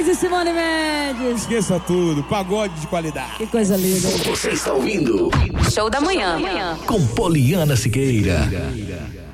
Moraes e Simone Mendes. Esqueça tudo, pagode de qualidade. Que coisa linda. Você está ouvindo Show da Manhã. com Poliana Siqueira.